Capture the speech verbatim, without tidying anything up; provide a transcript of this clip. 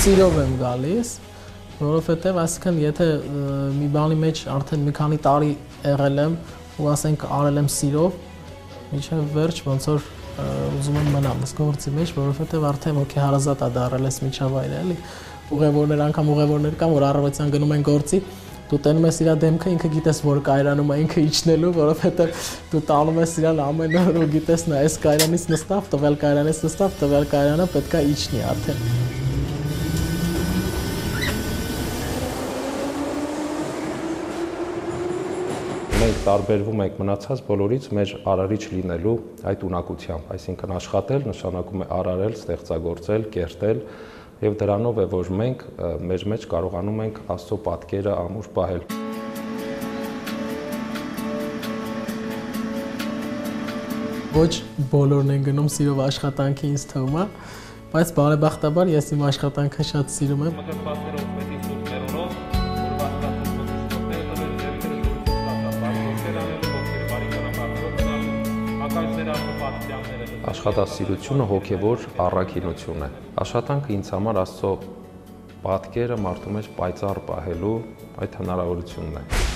սիրով եմ գալիս, որովհետև այսինքն եթե մի բանի մեջ արդեն մի քանի տարի եղել եմ ու ասենք արել եմ սիրով, մինչև վերջ ոնց որ ուզում եմ մնամ այս գործի մեջ, որովհետև արդեն հոգեհարազատ է դառել այս միջավայրը, էլի։ Ուղևորներ, անգամ ուղևորներ կան, որ առավոտյան գնում են գործի, դու տենում ես իր դեմքը, ինքը գիտես որ կայարանում է ինքը իջնելու, որովհետև դու տանում ես իրան ամեն օր ու գիտես նա այս կայարանից նստավ, տվյալ կայարանից նստավ, տվյալ կայարանը պետք է իջնի արդեն։ Մենք տարբերվում ենք մնացած բոլորից մեր արարիչ լինելու այդ ունակությամբ, այսինքն աշխատել նշանակում է արարել, ստեղծագործել, կերտել եւ դրանով է որ մենք մեր մեջ կարողանում ենք Աստծո պատկերը ամուր պահել։ Ոչ բոլորն են գնում սիրով աշխատանքի ինձ թվում է, բայց բարեբախտաբար ես իմ աշխատանքը շատ սիրում եմ։ Աշխատասիրությունը հոգևոր առաքինություն է։ Աշխատանքը ինձ համար Աստծո պատկերը մարդու մեջ պայծառ պահելու այդ հնարավորությունն է։